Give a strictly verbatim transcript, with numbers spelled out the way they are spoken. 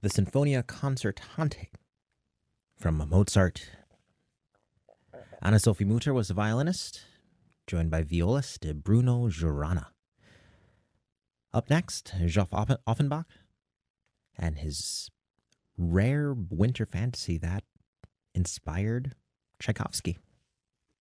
the Sinfonia Concertante from Mozart. Anna-Sophie Mutter was the violinist, joined by violist Bruno Giurana. Up next, Geoff Offenbach and his rare winter fantasy that inspired Tchaikovsky.